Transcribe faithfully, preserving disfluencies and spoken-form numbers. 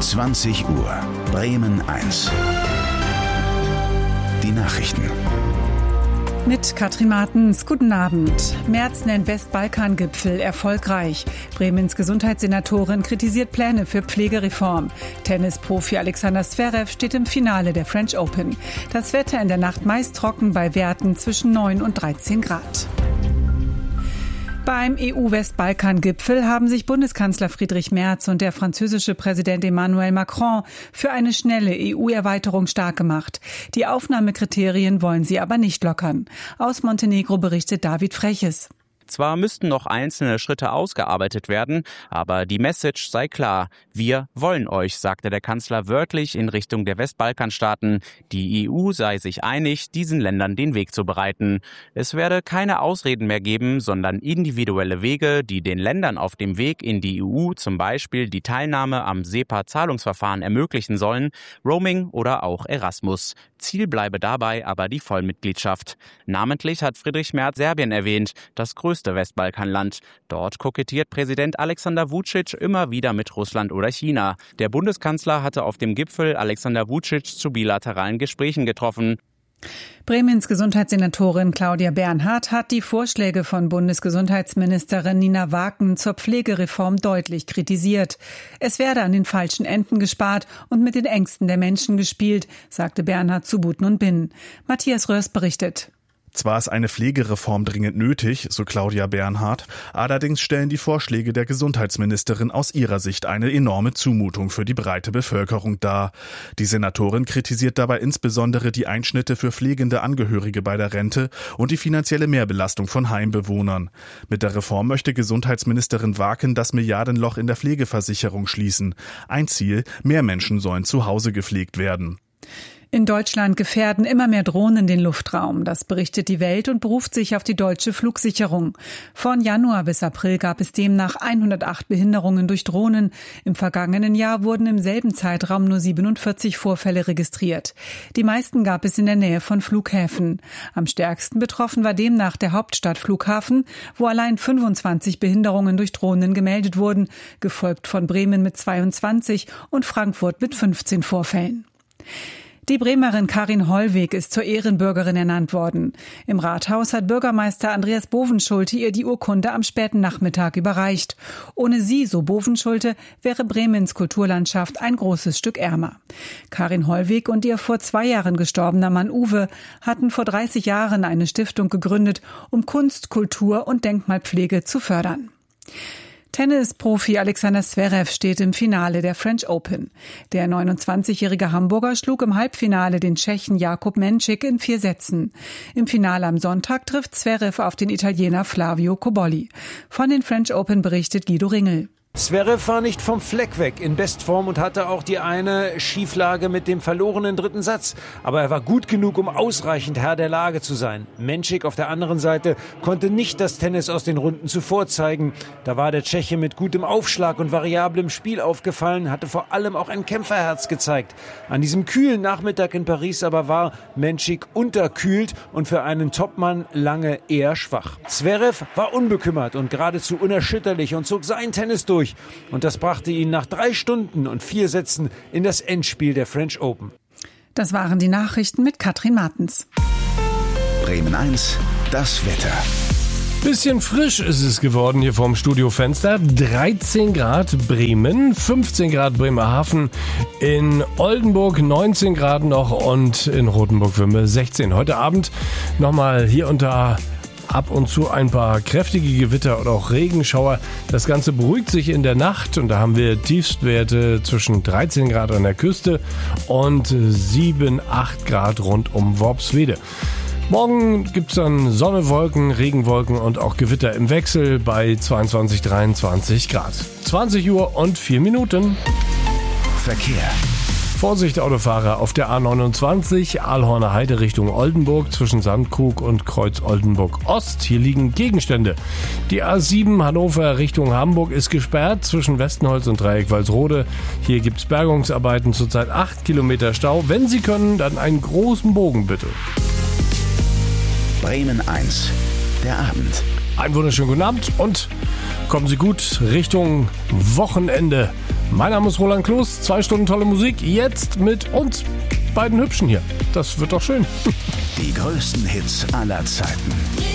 zwanzig Uhr, Bremen eins. Die Nachrichten. Mit Katrin Martens, guten Abend. Merz nennt Westbalkan-Gipfel erfolgreich. Bremens Gesundheitssenatorin kritisiert Pläne für Pflegereform. Tennisprofi Alexander Zverev steht im Finale der French Open. Das Wetter in der Nacht meist trocken bei Werten zwischen neun und dreizehn Grad. Beim E U-Westbalkan-Gipfel haben sich Bundeskanzler Friedrich Merz und der französische Präsident Emmanuel Macron für eine schnelle E U-Erweiterung stark gemacht. Die Aufnahmekriterien wollen sie aber nicht lockern. Aus Montenegro berichtet David Freches. Zwar müssten noch einzelne Schritte ausgearbeitet werden, aber die Message sei klar. Wir wollen euch, sagte der Kanzler wörtlich in Richtung der Westbalkanstaaten. Die E U sei sich einig, diesen Ländern den Weg zu bereiten. Es werde keine Ausreden mehr geben, sondern individuelle Wege, die den Ländern auf dem Weg in die E U zum Beispiel die Teilnahme am SEPA-Zahlungsverfahren ermöglichen sollen, Roaming oder auch Erasmus. Ziel bleibe dabei aber die Vollmitgliedschaft. Namentlich hat Friedrich Merz Serbien erwähnt, das größte Westbalkanland. Dort kokettiert Präsident Alexander Vučić immer wieder mit Russland oder China. Der Bundeskanzler hatte auf dem Gipfel Alexander Vučić zu bilateralen Gesprächen getroffen. Bremens Gesundheitssenatorin Claudia Bernhardt hat die Vorschläge von Bundesgesundheitsministerin Nina Waken zur Pflegereform deutlich kritisiert. Es werde an den falschen Enden gespart und mit den Ängsten der Menschen gespielt, sagte Bernhardt zu Buten und Binnen. Matthias Rörs berichtet. Zwar ist eine Pflegereform dringend nötig, so Claudia Bernhardt, allerdings stellen die Vorschläge der Gesundheitsministerin aus ihrer Sicht eine enorme Zumutung für die breite Bevölkerung dar. Die Senatorin kritisiert dabei insbesondere die Einschnitte für pflegende Angehörige bei der Rente und die finanzielle Mehrbelastung von Heimbewohnern. Mit der Reform möchte Gesundheitsministerin Waken das Milliardenloch in der Pflegeversicherung schließen. Ein Ziel: mehr Menschen sollen zu Hause gepflegt werden. In Deutschland gefährden immer mehr Drohnen den Luftraum. Das berichtet die Welt und beruft sich auf die deutsche Flugsicherung. Von Januar bis April gab es demnach hundertacht Behinderungen durch Drohnen. Im vergangenen Jahr wurden im selben Zeitraum nur siebenundvierzig Vorfälle registriert. Die meisten gab es in der Nähe von Flughäfen. Am stärksten betroffen war demnach der Hauptstadtflughafen, wo allein fünfundzwanzig Behinderungen durch Drohnen gemeldet wurden, gefolgt von Bremen mit zweiundzwanzig und Frankfurt mit fünfzehn Vorfällen. Die Bremerin Karin Hollweg ist zur Ehrenbürgerin ernannt worden. Im Rathaus hat Bürgermeister Andreas Bovenschulte ihr die Urkunde am späten Nachmittag überreicht. Ohne sie, so Bovenschulte, wäre Bremens Kulturlandschaft ein großes Stück ärmer. Karin Hollweg und ihr vor zwei Jahren gestorbener Mann Uwe hatten vor dreißig Jahren eine Stiftung gegründet, um Kunst, Kultur und Denkmalpflege zu fördern. Tennisprofi Alexander Zverev steht im Finale der French Open. Der neunundzwanzigjährige Hamburger schlug im Halbfinale den Tschechen Jakub Menčík in vier Sätzen. Im Finale am Sonntag trifft Zverev auf den Italiener Flavio Cobolli. Von den French Open berichtet Guido Ringel. Zverev war nicht vom Fleck weg, in Bestform und hatte auch die eine Schieflage mit dem verlorenen dritten Satz. Aber er war gut genug, um ausreichend Herr der Lage zu sein. Menčík auf der anderen Seite konnte nicht das Tennis aus den Runden zuvor zeigen. Da war der Tscheche mit gutem Aufschlag und variablem Spiel aufgefallen, hatte vor allem auch ein Kämpferherz gezeigt. An diesem kühlen Nachmittag in Paris aber war Menčík unterkühlt und für einen Topmann lange eher schwach. Zverev war unbekümmert und geradezu unerschütterlich und zog sein Tennis durch. Und das brachte ihn nach drei Stunden und vier Sätzen in das Endspiel der French Open. Das waren die Nachrichten mit Katrin Martens. Bremen eins, das Wetter. Bisschen frisch ist es geworden hier vorm Studiofenster. dreizehn Grad Bremen, fünfzehn Grad Bremerhaven, in Oldenburg neunzehn Grad noch und in Rothenburg-Wümme sechzehn. Heute Abend nochmal hier und da ab und zu ein paar kräftige Gewitter oder auch Regenschauer. Das Ganze beruhigt sich in der Nacht und da haben wir Tiefstwerte zwischen dreizehn Grad an der Küste und sieben, acht Grad rund um Worpswede. Morgen gibt's dann Sonne, Wolken, Regenwolken und auch Gewitter im Wechsel bei zweiundzwanzig, dreiundzwanzig Grad. zwanzig Uhr und vier Minuten. Verkehr. Vorsicht Autofahrer auf der A neunundzwanzig, Aalhorner Heide Richtung Oldenburg zwischen Sandkrug und Kreuz Oldenburg Ost. Hier liegen Gegenstände. Die A sieben Hannover Richtung Hamburg ist gesperrt zwischen Westenholz und Dreieck Walsrode. Hier gibt's Bergungsarbeiten, zurzeit acht Kilometer Stau. Wenn Sie können, dann einen großen Bogen bitte. Bremen eins, der Abend. Einen wunderschönen guten Abend und kommen Sie gut Richtung Wochenende. Mein Name ist Roland Kloß, zwei Stunden tolle Musik, jetzt mit uns beiden Hübschen hier. Das wird doch schön. Die größten Hits aller Zeiten.